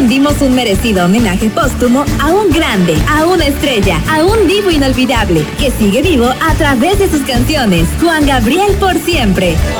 rendimos un merecido homenaje póstumo a un grande, a una estrella, a un divo inolvidable, que sigue vivo a través de sus canciones. Juan Gabriel por siempre.